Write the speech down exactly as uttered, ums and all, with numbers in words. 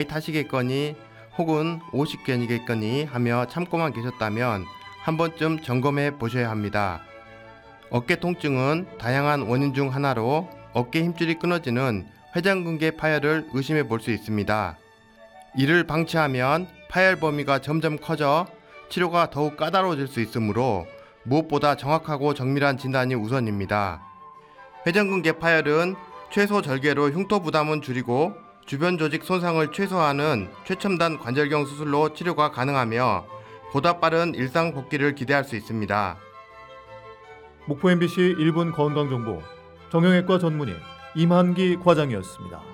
타시겠거니 혹은 오십견이겠거니 하며 참고만 계셨다면 한 번쯤 점검해 보셔야 합니다. 어깨 통증은 다양한 원인 중 하나로 어깨 힘줄이 끊어지는 회전근개 파열을 의심해 볼 수 있습니다. 이를 방치하면 파열 범위가 점점 커져 치료가 더욱 까다로워질 수 있으므로 무엇보다 정확하고 정밀한 진단이 우선입니다. 회전근개 파열은 최소 절개로 흉터 부담은 줄이고 주변 조직 손상을 최소화하는 최첨단 관절경 수술로 치료가 가능하며 보다 빠른 일상 복귀를 기대할 수 있습니다. 목포 엠비씨 일 분 건강정보 정형외과 전문의 임한기 과장이었습니다.